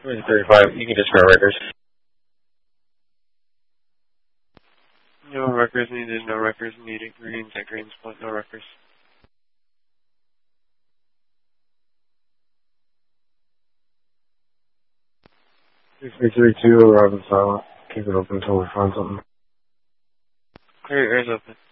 35, you can discard records. No records needed, no records needed. Greens at Greens Point, no records. 332, arrive in silent. Keep it open until we find something. Clear, air's open.